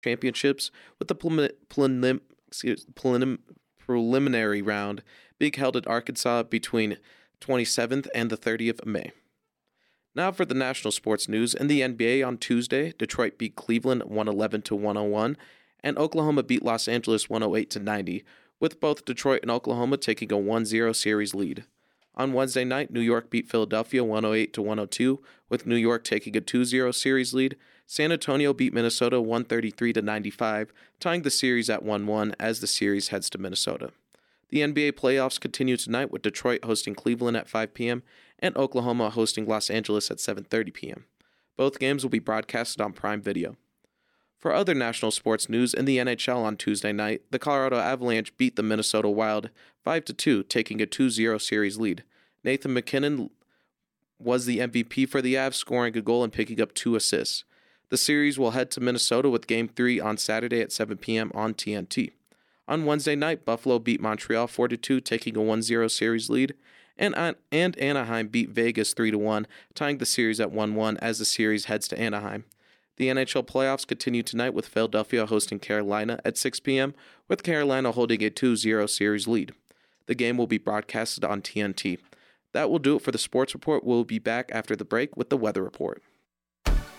championships, with the preliminary round being held in Arkansas between 27th and the 30th of May. Now for the national sports news. In the NBA on Tuesday, Detroit beat Cleveland 111-101, and Oklahoma beat Los Angeles 108-90, with both Detroit and Oklahoma taking a 1-0 series lead. On Wednesday night, New York beat Philadelphia 108-102, with New York taking a 2-0 series lead. San Antonio beat Minnesota 133-95, tying the series at 1-1 as the series heads to Minnesota. The NBA playoffs continue tonight with Detroit hosting Cleveland at 5 p.m. and Oklahoma hosting Los Angeles at 7:30 p.m. Both games will be broadcasted on Prime Video. For other national sports news, in the NHL on Tuesday night, the Colorado Avalanche beat the Minnesota Wild 5-2, taking a 2-0 series lead. Nathan MacKinnon was the MVP for the Avs, scoring a goal and picking up 2 assists. The series will head to Minnesota with Game 3 on Saturday at 7 p.m. on TNT. On Wednesday night, Buffalo beat Montreal 4-2, taking a 1-0 series lead, and Anaheim beat Vegas 3-1, tying the series at 1-1 as the series heads to Anaheim. The NHL playoffs continue tonight with Philadelphia hosting Carolina at 6 p.m., with Carolina holding a 2-0 series lead. The game will be broadcasted on TNT. That will do it for the Sports Report. We'll be back after the break with the Weather Report.